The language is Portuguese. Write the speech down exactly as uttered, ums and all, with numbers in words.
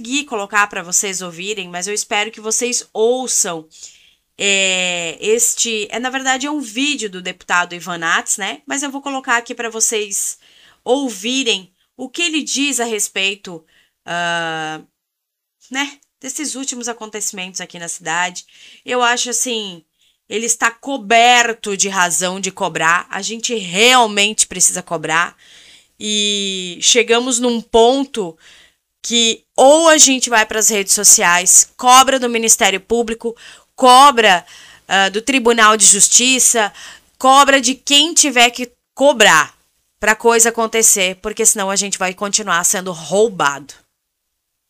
consegui colocar para vocês ouvirem, mas eu espero que vocês ouçam. É, este, é na verdade, é um vídeo do deputado Ivan Nats, né? Mas eu vou colocar aqui para vocês ouvirem o que ele diz a respeito, uh, né, desses últimos acontecimentos aqui na cidade. Eu acho assim, ele está coberto de razão de cobrar. A gente realmente precisa cobrar. E chegamos num ponto que ou a gente vai para as redes sociais, cobra do Ministério Público, cobra uh, do Tribunal de Justiça, cobra de quem tiver que cobrar para a coisa acontecer, porque senão a gente vai continuar sendo roubado.